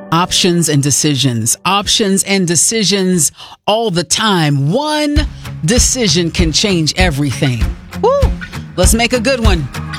Options and decisions all the time. One decision can change everything. Woo! Let's make a good one.